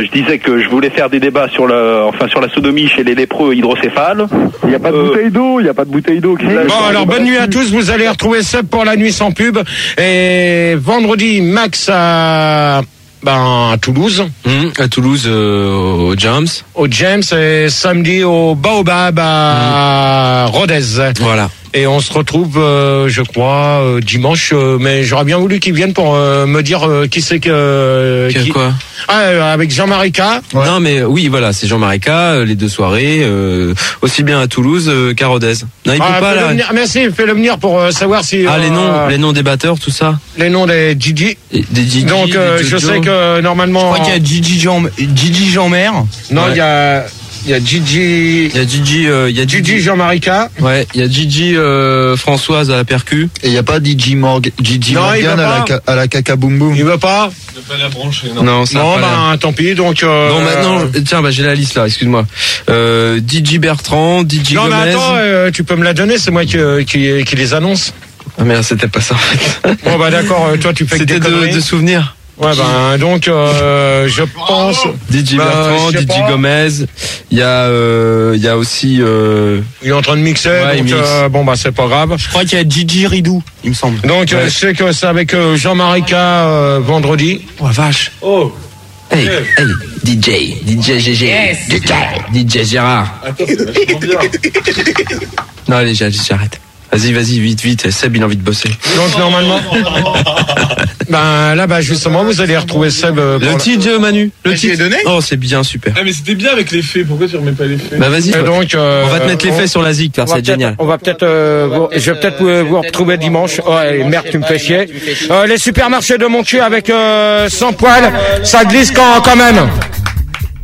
je disais que je voulais faire des débats sur la sodomie chez les lépreux hydrocéphales. Il n'y a pas de bouteille d'eau, Bon, alors bonne nuit à tous. Vous allez retrouver Seb pour la nuit sans pub. Et vendredi, Max à Toulouse. À Toulouse, au James. Au James, et samedi au Baobab à Rodez. Voilà. Et on se retrouve, je crois, dimanche. Mais j'aurais bien voulu qu'ils viennent pour me dire qui c'est que... Quoi avec Jean-Marie K. Ouais. Non, mais oui, voilà, c'est Jean-Marie K, les deux soirées, aussi bien à Toulouse qu'à Rodez. Non, il peut pas là. Merci, fais-le venir pour savoir si... les noms des batteurs, tout ça. Les noms des Gigi. Des Gigi. Donc, je sais que normalement... Je crois qu'il y a Gigi Jean-Mère. Non, il y a Gigi. Il y a Gigi Jean-Marie K. Ouais, il y a Gigi Françoise à la percu. Et il y a pas Gigi Morgan à la caca boum boum. Il veut pas. Il veut pas la brancher, non. Non, ça. Non, tant pis. Donc. Bon, maintenant, tiens, j'ai la liste là. Excuse-moi. Digi Bertrand, Digi Gomez. Non, mais attends, tu peux me la donner. C'est moi qui les annonce. Ah merde, c'était pas ça en fait. Bon bah d'accord. Toi, tu fais que des conneries. C'était de souvenirs. Ouais, donc je pense. DJ Bertrand, DJ Gomez. Il y a aussi. Il est en train de mixer. Ouais, donc c'est pas grave. Je crois qu'il y a Gigi Ridou, il me semble. Donc je sais que c'est avec Jean-Marie K vendredi. Oh vache. Oh. Hey, DJ GG, yes. DJ Gérard. Attends, c'est vachement bien. Non allez, j'arrête. Vas-y, vite, Seb il a envie de bosser. Donc normalement, justement vous allez retrouver Seb. Le titre Manu, le titre donné. Oh c'est bien, super. Ah mais c'était bien avec les faits, pourquoi tu remets pas les faits? Bah vas-y. Donc on va te mettre les faits sur la zik, c'est génial. On va peut-être, je vais peut-être vous retrouver dimanche. Ouais, merde, tu me fais chier. Les supermarchés de mon cul avec 100 poils, ça glisse quand même.